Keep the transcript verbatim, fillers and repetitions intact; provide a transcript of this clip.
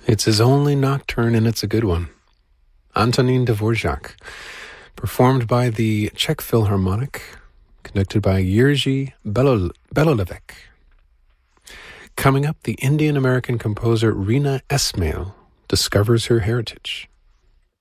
It's his only nocturne, and it's a good one. Antonin Dvorak, performed by the Czech Philharmonic, conducted by Jiří Belol- Belolevek. Coming up, the Indian-American composer Rina Esmail discovers her heritage.